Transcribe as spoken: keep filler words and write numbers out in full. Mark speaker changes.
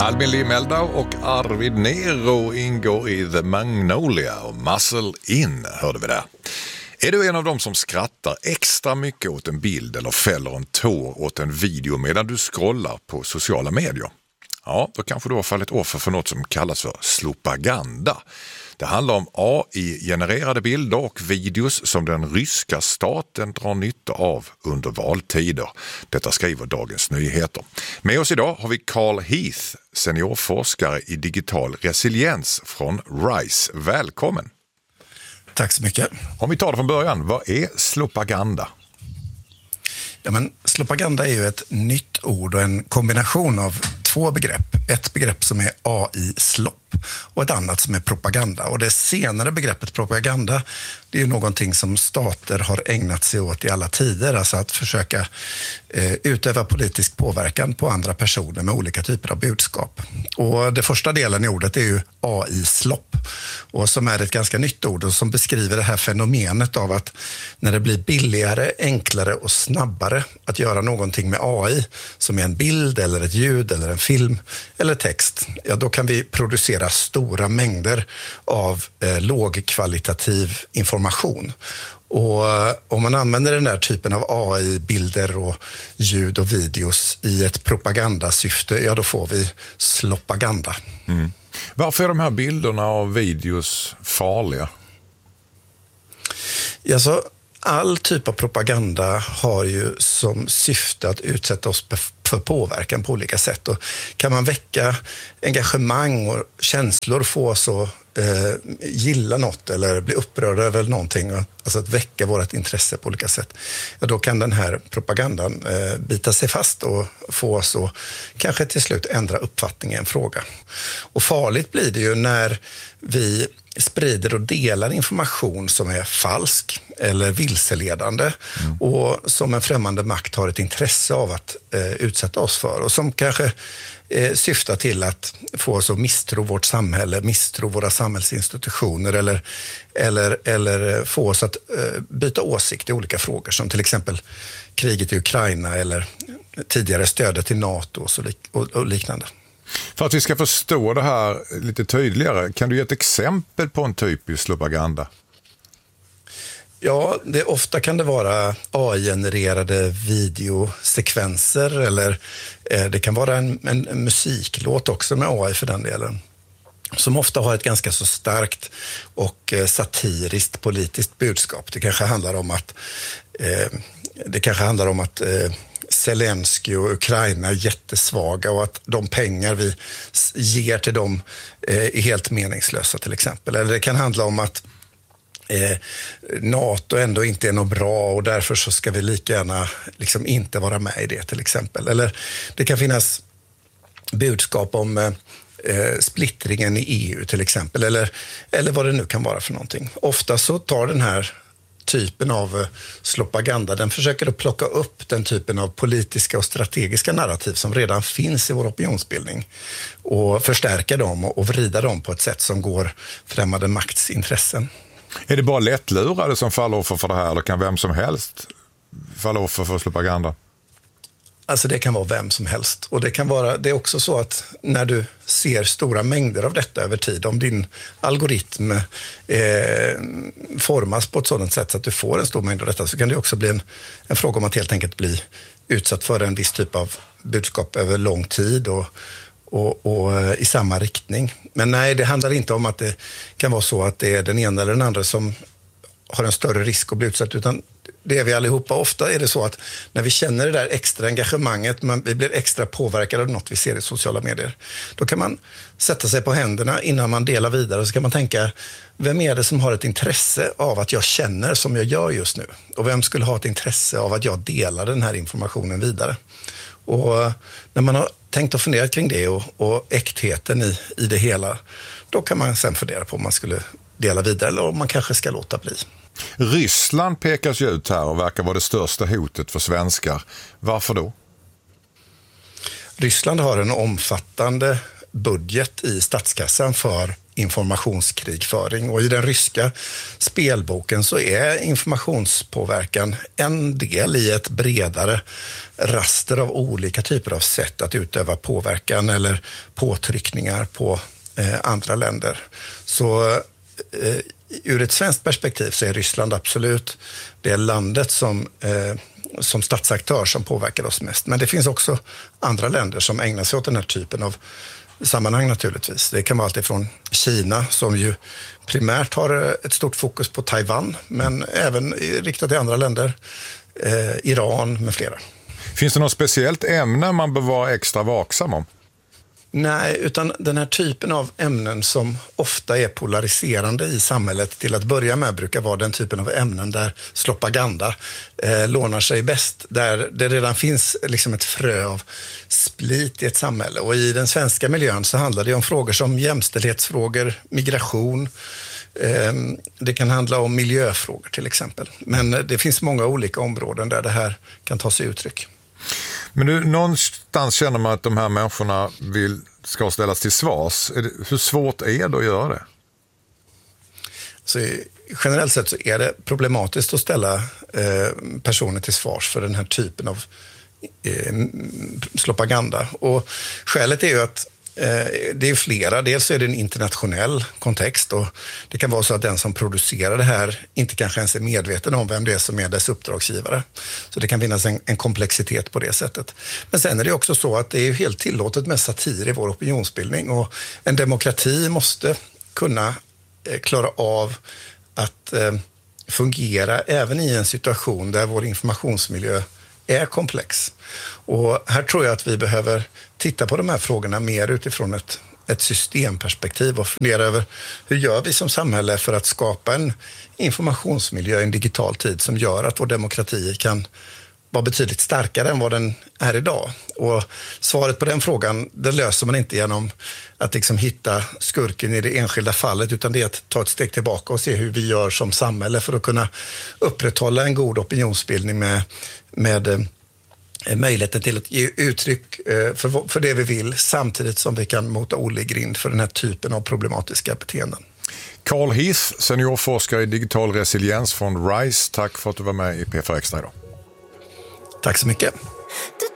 Speaker 1: Albin Limeldau och Arvid Nero ingår i The Magnolia och Muscle In hörde vi där. Är du en av dem som skrattar extra mycket åt en bild eller fäller en tår åt en video medan du scrollar på sociala medier? Ja, då kanske du har fallit offer för något som kallas för slopaganda. Det handlar om A I-genererade bilder och videos som den ryska staten drar nytta av under valtider. Detta skriver Dagens Nyheter. Med oss idag har vi Carl Heath, seniorforskare i digital resiliens från RISE. Välkommen!
Speaker 2: Tack så mycket.
Speaker 1: Om vi tar det från början, vad är slopaganda?
Speaker 2: Ja, men slopaganda är ju ett nytt ord och en kombination av två begrepp. Ett begrepp som är A I-slopp och ett annat som är propaganda. Och det senare begreppet propaganda, det är ju någonting som stater har ägnat sig åt i alla tider. Alltså att försöka eh, utöva politisk påverkan på andra personer med olika typer av budskap. Och det första delen i ordet är ju A I-slopp. Och som är ett ganska nytt ord och som beskriver det här fenomenet av att när det blir billigare, enklare och snabbare att göra någonting med A I som är en bild eller ett ljud eller en film eller text, ja då kan vi producera stora mängder av eh, lågkvalitativ information. Och om man använder den där typen av A I-bilder och ljud och videos i ett propagandasyfte, ja då får vi slopaganda.
Speaker 1: Mm. Varför är de här bilderna och videos farliga?
Speaker 2: Ja, så all typ av propaganda har ju som syfte att utsätta oss för påverkan på olika sätt. Och kan man väcka engagemang och känslor, få oss att eh, gilla något eller bli upprörda över någonting, alltså att väcka vårt intresse på olika sätt, ja, då kan den här propagandan eh, bita sig fast och få oss att kanske till slut ändra uppfattning i en fråga. Och farligt blir det ju när vi sprider och delar information som är falsk eller vilseledande mm. och som en främmande makt har ett intresse av att eh, utsätta oss för och som kanske eh, syftar till att få oss att misstro vårt samhälle, misstro våra samhällsinstitutioner eller, eller, eller få oss att eh, byta åsikt i olika frågor som till exempel kriget i Ukraina eller tidigare stödet till NATO och, så lik- och, och liknande.
Speaker 1: För att vi ska förstå det här lite tydligare, kan du ge ett exempel på en typisk slopaganda?
Speaker 2: Ja, det, ofta kan det vara A I-genererade videosekvenser eller eh, det kan vara en, en, en musiklåt också med A I för den delen. Som ofta har ett ganska så starkt och eh, satiriskt politiskt budskap. Det kanske handlar om att eh, det kanske handlar om att eh, Zelensky och Ukraina är jättesvaga och att de pengar vi ger till dem är helt meningslösa till exempel. Eller det kan handla om att eh, NATO ändå inte är något bra och därför så ska vi lika gärna liksom inte vara med i det till exempel. Eller det kan finnas budskap om eh, splittringen i E U till exempel eller, eller vad det nu kan vara för någonting. Ofta så tar den här typen av slopaganda, den försöker att plocka upp den typen av politiska och strategiska narrativ som redan finns i vår opinionsbildning och förstärka dem och vrida dem på ett sätt som går främmande makts intressen.
Speaker 1: Är det bara lättlurade som faller offer för det här eller kan vem som helst falla offer för slopaganda?
Speaker 2: Alltså det kan vara vem som helst och det kan vara, det är också så att när du ser stora mängder av detta över tid, om din algoritm eh, formas på ett sådant sätt så att du får en stor mängd av detta, så kan det också bli en, en fråga om att helt enkelt bli utsatt för en viss typ av budskap över lång tid och, och, och i samma riktning. Men nej, det handlar inte om att det kan vara så att det är den ena eller den andra som har en större risk att bli utsatt, utan det är vi allihopa. Ofta är det så att när vi känner det där extra engagemanget, man, vi blir extra påverkade av något vi ser i sociala medier, då kan man sätta sig på händerna innan man delar vidare och så kan man tänka, vem är det som har ett intresse av att jag känner som jag gör just nu? Och vem skulle ha ett intresse av att jag delar den här informationen vidare? Och när man har tänkt och funderat kring det och, och äktheten i, i det hela, då kan man sen fundera på om man skulle dela vidare eller om man kanske ska låta bli.
Speaker 1: Ryssland pekas ju ut här och verkar vara det största hotet för svenskar. Varför då?
Speaker 2: Ryssland har en omfattande budget i statskassan för informationskrigföring. Och i den ryska spelboken så är informationspåverkan en del i ett bredare raster av olika typer av sätt att utöva påverkan eller påtryckningar på eh, andra länder. Så eh, ur ett svenskt perspektiv så är Ryssland absolut det landet som, eh, som statsaktör som påverkar oss mest. Men det finns också andra länder som ägnar sig åt den här typen av sammanhang naturligtvis. Det kan vara allt ifrån Kina som ju primärt har ett stort fokus på Taiwan, men även riktat till andra länder, eh, Iran med flera.
Speaker 1: Finns det något speciellt ämne man bör vara extra vaksam om?
Speaker 2: Nej, utan den här typen av ämnen som ofta är polariserande i samhället till att börja med brukar vara den typen av ämnen där propaganda eh, lånar sig bäst. Där det redan finns liksom ett frö av split i ett samhälle. Och i den svenska miljön så handlar det om frågor som jämställdhetsfrågor, migration. Eh, det kan handla om miljöfrågor till exempel. Men det finns många olika områden där det här kan ta sig uttryck.
Speaker 1: Men du, någonstans känner man att de här människorna vill, ska ställas till svars. Är det, hur svårt är det att göra det?
Speaker 2: Så generellt sett så är det problematiskt att ställa eh, personer till svars för den här typen av eh, propaganda. Och skälet är ju att eh, det är flera. Dels är det en internationell kontext och det kan vara så att den som producerar det här inte kanske ens är medveten om vem det är som är dess uppdragsgivare. Så det kan finnas en, en komplexitet på det sättet. Men sen är det också så att det är helt tillåtet med satir i vår opinionsbildning och en demokrati måste kunna eh, klara av att eh, fungera även i en situation där vår informationsmiljö är komplex. Och här tror jag att vi behöver titta på de här frågorna mer utifrån ett, ett systemperspektiv och fundera över hur gör vi som samhälle för att skapa en informationsmiljö i en digital tid som gör att vår demokrati kan vara betydligt starkare än vad den är idag. Och svaret på den frågan, det löser man inte genom att liksom hitta skurken i det enskilda fallet, utan det är att ta ett steg tillbaka och se hur vi gör som samhälle för att kunna upprätthålla en god opinionsbildning med, med möjligheten till att ge uttryck för, för det vi vill samtidigt som vi kan mota Olle i grind för den här typen av problematiska beteenden.
Speaker 1: Carl Heath, seniorforskare i digital resiliens från RISE. Tack för att du var med i P fyra Extra idag.
Speaker 2: Tack så mycket.